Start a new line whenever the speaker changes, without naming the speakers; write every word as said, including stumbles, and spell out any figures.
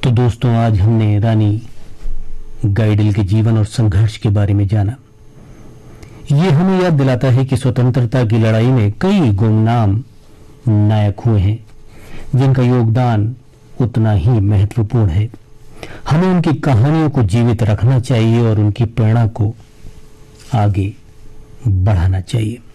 तो दोस्तों, आज हमने रानी गाइडल के जीवन और संघर्ष के बारे में जाना। ये हमें याद दिलाता है कि स्वतंत्रता की लड़ाई में कई गुमनाम नायक हुए हैं जिनका योगदान उतना ही महत्वपूर्ण है। हमें उनकी कहानियों को जीवित रखना चाहिए और उनकी प्रेरणा को आगे बढ़ाना चाहिए।